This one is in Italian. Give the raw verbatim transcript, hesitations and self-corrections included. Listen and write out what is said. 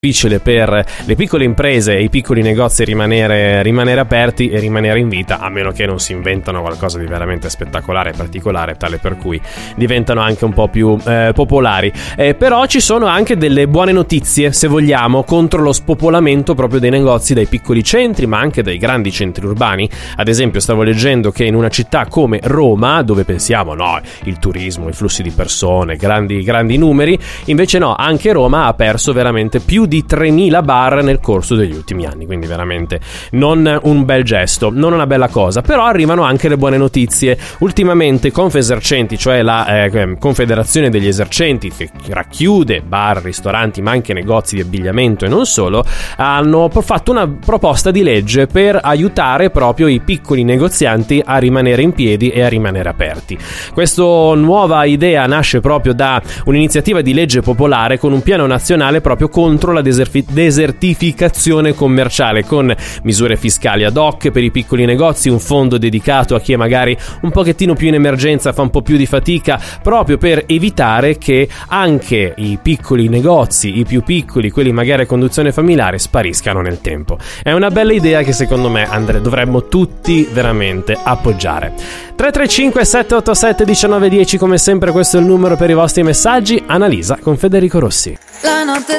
difficile per le piccole imprese e i piccoli negozi rimanere, rimanere aperti e rimanere in vita, a meno che non si inventano qualcosa di veramente spettacolare e particolare, tale per cui diventano anche un po' più eh, popolari. Eh, però ci sono anche delle buone notizie, se vogliamo, contro lo spopolamento proprio dei negozi dai piccoli centri, ma anche dai grandi centri urbani. Ad esempio, stavo leggendo che in una città come Roma, dove pensiamo no, il turismo, i flussi di persone, grandi, grandi numeri, invece no, anche Roma ha perso veramente più di tremila bar nel corso degli ultimi anni, quindi veramente non un bel gesto, non una bella cosa. Però arrivano anche le buone notizie. Ultimamente Confesercenti, cioè la eh, Confederazione degli Esercenti, che racchiude bar, ristoranti ma anche negozi di abbigliamento e non solo, hanno fatto una proposta di legge per aiutare proprio i piccoli negozianti a rimanere in piedi e a rimanere aperti. Questa nuova idea nasce proprio da un'iniziativa di legge popolare con un piano nazionale proprio contro la deserfi- desertificazione commerciale, con misure fiscali ad hoc per i piccoli negozi, un fondo dedicato a chi è magari un pochettino più in emergenza, fa un po' più di fatica, proprio per evitare che anche i piccoli negozi, i più piccoli, quelli magari a conduzione familiare, spariscano nel tempo. È una bella idea che secondo me Andre, dovremmo tutti veramente appoggiare. tre tre cinque sette otto sette uno nove uno zero, come sempre questo è il numero per i vostri messaggi. Annalisa con Federico Rossi. La notte